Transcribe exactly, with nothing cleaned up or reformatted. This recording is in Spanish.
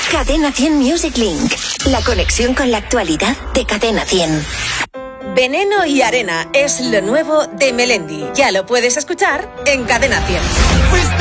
Cadena cien Music Link. La conexión con la actualidad de Cadena cien. Veneno y arena es lo nuevo de Melendi. Ya lo puedes escuchar en Cadena cien.